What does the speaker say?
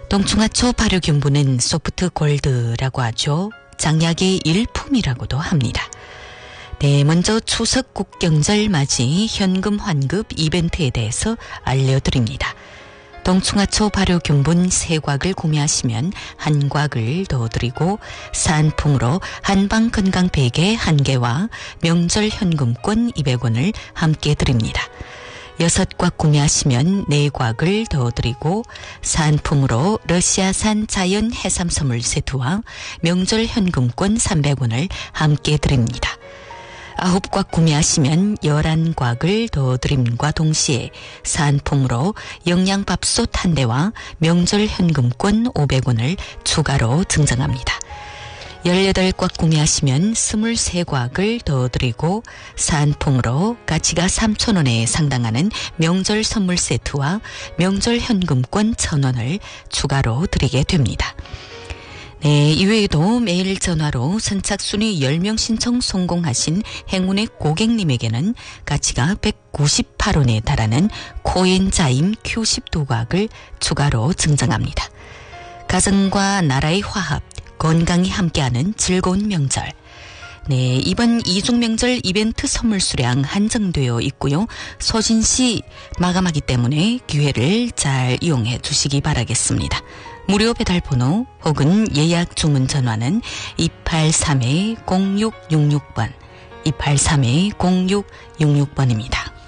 동충하초 발효균분은 소프트 골드라고 하죠. 장약의 일품이라고도 합니다. 네, 먼저 추석 국경절 맞이 현금 환급 이벤트에 대해서 알려드립니다. 동충하초 발효균분 3곽을 구매하시면 1곽을 더 드리고 사은품으로 한방건강베개 1개와 명절 현금권 200원을 함께 드립니다. 6곽 구매하시면 4곽을 더 드리고 사은품으로 러시아산 자연 해삼 선물 세트와 명절 현금권 300원을 함께 드립니다. 9곽 구매하시면 11곽을 더 드림과 동시에 사은품으로 영양밥솥 1대와 명절 현금권 500원을 추가로 증정합니다. 18곽 구매하시면 23곽을 더 드리고 사은품으로 가치가 3,000원에 상당하는 명절 선물 세트와 명절 현금권 1,000원을 추가로 드리게 됩니다. 네, 이외에도 매일 전화로 선착순위 10명 신청 성공하신 행운의 고객님에게는 가치가 198원에 달하는 코엔자임 Q12곽을 추가로 증정합니다. 가정과 나라의 화합, 건강이 함께하는 즐거운 명절. 네, 이번 이중명절 이벤트 선물 수량 한정되어 있고요. 소진시 마감하기 때문에 기회를 잘 이용해 주시기 바라겠습니다. 무료 배달번호 혹은 예약 주문 전화는 283-0666번, 283-0666번입니다.